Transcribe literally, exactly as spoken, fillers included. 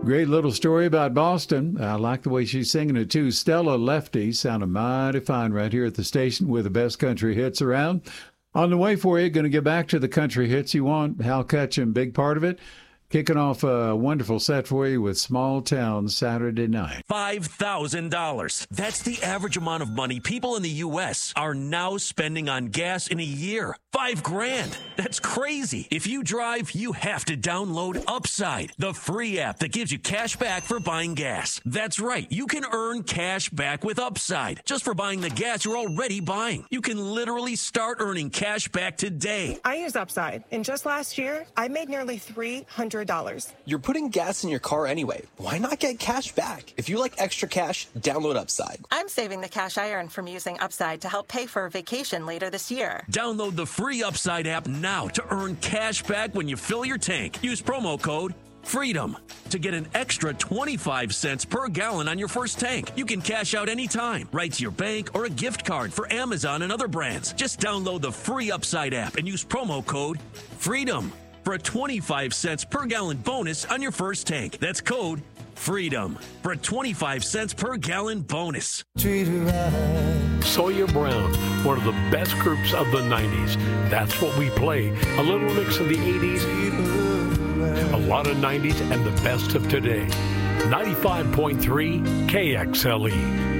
Great little story about Boston. I like the way she's singing it, too. Stella Lefty sounded mighty fine right here at the station with the best country hits around. On the way for you, going to get back to the country hits you want. Hal Ketchum, big part of it. Kicking off a wonderful set for you with Small Town Saturday Night. five thousand dollars. That's the average amount of money people in the U S are now spending on gas in a year. Five grand. That's crazy. If you drive, you have to download Upside, the free app that gives you cash back for buying gas. That's right. You can earn cash back with Upside just for buying the gas you're already buying. You can literally start earning cash back today. I use Upside, and just last year, I made nearly three hundred dollars. You're putting gas in your car anyway. Why not get cash back? If you like extra cash, download Upside. I'm saving the cash I earn from using Upside to help pay for a vacation later this year. Download the free Upside app now to earn cash back when you fill your tank. Use promo code FREEDOM to get an extra twenty-five cents per gallon on your first tank. You can cash out anytime, right to your bank or a gift card for Amazon and other brands. Just download the free Upside app and use promo code FREEDOM for a twenty-five cents per gallon bonus on your first tank. That's code FREEDOM for a twenty-five cents per gallon bonus. Sawyer Brown, one of the best groups of the nineties. That's what we play. A little mix of the eighties, a lot of nineties, and the best of today. ninety-five point three K X L E.